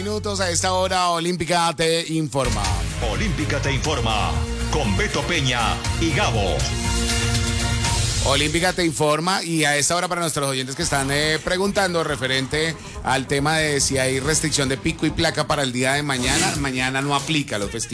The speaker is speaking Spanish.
Minutos a esta hora, Olímpica te informa. Olímpica te informa con Beto Peña y Gabo. Olímpica te informa y a esta hora para nuestros oyentes que están preguntando referente al tema de si hay restricción de pico y placa para el día de mañana, mañana no aplica los festivos.